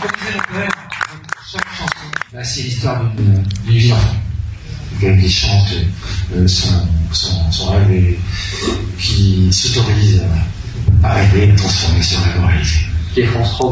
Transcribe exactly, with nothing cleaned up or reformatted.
comme disait mon père, chaque chanson, bah, c'est l'histoire d'une d'une vie d'enfant. Quelqu'un qui chante euh, son, son, son rêve et qui s'autorise à, à rêver, à transformer son rêve en réalité. Qui est France trois.